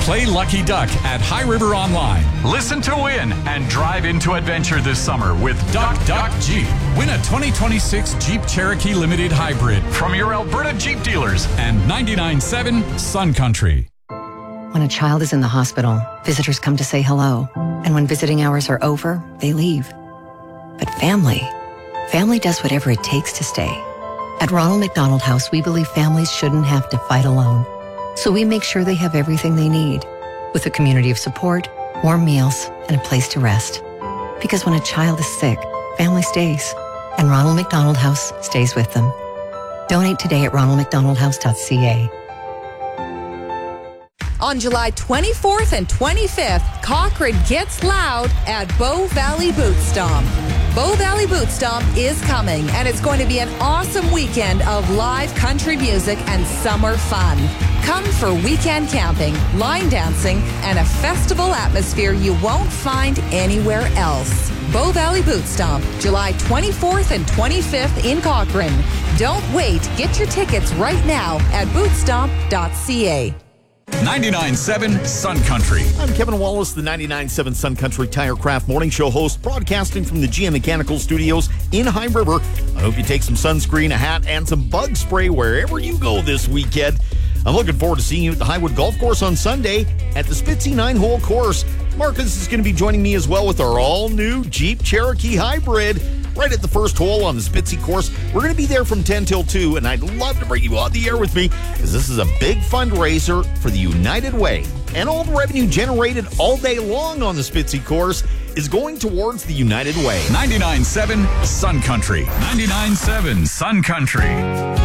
Play Lucky Duck at High River Online. Listen to win and drive into adventure this summer with Duck Jeep. Win a 2026 Jeep Cherokee Limited Hybrid from your Alberta Jeep dealers and 99.7 Sun Country. When a child is in the hospital, visitors come to say hello. And when visiting hours are over, they leave. But family does whatever it takes to stay. At Ronald McDonald House, we believe families shouldn't have to fight alone. So we make sure they have everything they need, with a community of support, warm meals, and a place to rest. Because when a child is sick, family stays. And Ronald McDonald House stays with them. Donate today at ronaldmcdonaldhouse.ca. On July 24th and 25th, Cochrane gets loud at Bow Valley Boot Stomp. Bow Valley Boot Stomp is coming, and it's going to be an awesome weekend of live country music and summer fun. Come for weekend camping, line dancing, and a festival atmosphere you won't find anywhere else. Bow Valley Boot Stomp, July 24th and 25th in Cochrane. Don't wait. Get your tickets right now at bootstomp.ca. 99.7 Sun Country. I'm Kevin Wallace, the 99.7 Sun Country Tirecraft Morning Show host, broadcasting from the GM Mechanical Studios in High River. I hope you take some sunscreen, a hat, and some bug spray wherever you go this weekend. I'm looking forward to seeing you at the Highwood Golf Course on Sunday at the Spitzy 9-hole course. Marcus is going to be joining me as well with our all-new Jeep Cherokee Hybrid right at the first hole on the Spitzy course. We're going to be there from 10 till 2, and I'd love to bring you on the air with me because this is a big fundraiser for the United Way. And all the revenue generated all day long on the Spitzy course is going towards the United Way. 99.7 Sun Country. 99.7 Sun Country.